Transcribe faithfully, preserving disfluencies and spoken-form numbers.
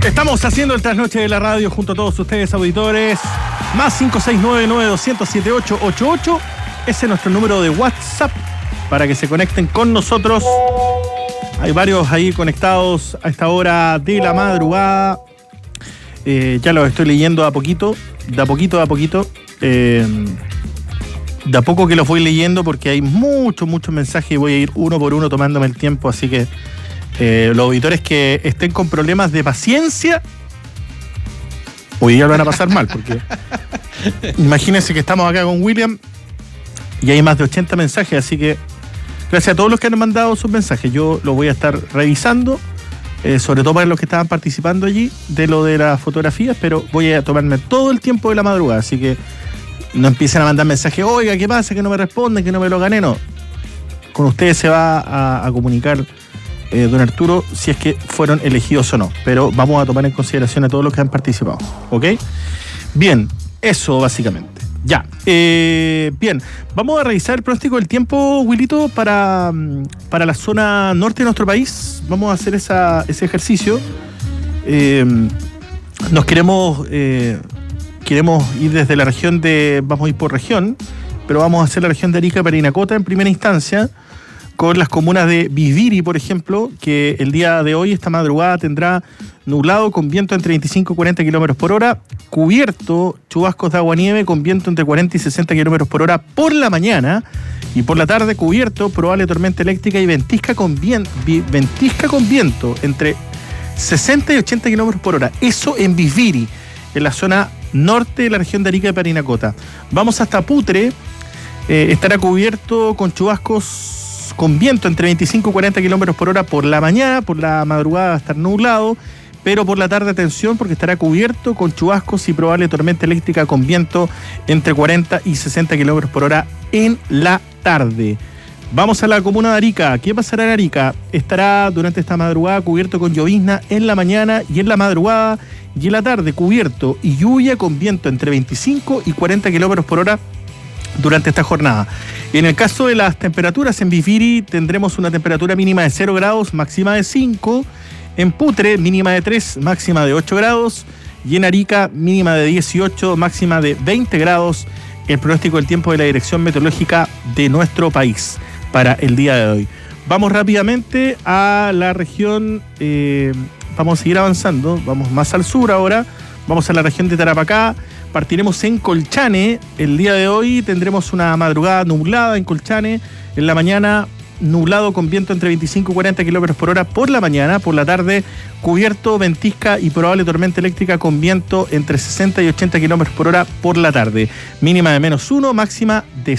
Estamos haciendo el trasnoche de la radio junto a todos ustedes, auditores. Más cinco seis nueve nueve dos cero cero siete ocho ocho ocho. Ese es nuestro número de WhatsApp para que se conecten con nosotros. Hay varios ahí conectados a esta hora de la madrugada. Eh, ya los estoy leyendo a poquito, de a poquito, de a poquito. Eh, de a poco que los voy leyendo porque hay muchos, muchos mensajes y voy a ir uno por uno tomándome el tiempo. Así que eh, los auditores que estén con problemas de paciencia, hoy día lo van a pasar mal porque imagínense que estamos acá con William y hay más de ochenta mensajes, así que gracias a todos los que han mandado sus mensajes. Yo los voy a estar revisando, eh, sobre todo para los que estaban participando allí de lo de las fotografías, pero voy a tomarme todo el tiempo de la madrugada, así que no empiecen a mandar mensajes, oiga, ¿qué pasa? Que no me responden, que no me lo gané, no. Con ustedes se va a, a comunicar eh, don Arturo si es que fueron elegidos o no, pero vamos a tomar en consideración a todos los que han participado, ¿ok? Bien, eso básicamente. Ya, eh, bien, vamos a revisar el pronóstico del tiempo, Wilito, para, para la zona norte de nuestro país. Vamos a hacer esa, ese ejercicio. Eh, nos queremos, eh, queremos ir desde la región de, vamos a ir por región, pero vamos a hacer la región de Arica y Parinacota en primera instancia, con las comunas de Viviri, por ejemplo, que el día de hoy, esta madrugada, tendrá nublado con viento entre veinticinco y cuarenta kilómetros por hora, cubierto, chubascos de agua-nieve con viento entre cuarenta y sesenta kilómetros por hora por la mañana, y por la tarde cubierto, probable tormenta eléctrica y ventisca con, vien, vi, ventisca con viento entre sesenta y ochenta kilómetros por hora. Eso en Viviri, en la zona norte de la región de Arica y Parinacota. Vamos hasta Putre, eh, estará cubierto con chubascos con viento entre veinticinco y cuarenta kilómetros por hora por la mañana, por la madrugada va a estar nublado, pero por la tarde atención porque estará cubierto con chubascos y probable tormenta eléctrica con viento entre cuarenta y sesenta kilómetros por hora en la tarde. Vamos a la comuna de Arica. ¿Qué pasará en Arica? Estará durante esta madrugada cubierto con llovizna en la mañana y en la madrugada, y en la tarde cubierto y lluvia con viento entre veinticinco y cuarenta kilómetros por hora durante esta jornada. En el caso de las temperaturas, en Viviri tendremos una temperatura mínima de cero grados, máxima de cinco. En Putre, mínima de tres, máxima de ocho grados. Y en Arica, mínima de dieciocho, máxima de veinte grados. El pronóstico del tiempo de la Dirección Meteorológica de nuestro país para el día de hoy. Vamos rápidamente a la región, eh, vamos a seguir avanzando, vamos más al sur ahora. Vamos a la región de Tarapacá. Partiremos en Colchane. El día de hoy tendremos una madrugada nublada en Colchane. En la mañana nublado con viento entre veinticinco y cuarenta kilómetros por hora por la mañana. Por la tarde cubierto, ventisca y probable tormenta eléctrica con viento entre sesenta y ochenta kilómetros por hora por la tarde. Mínima de menos uno, máxima de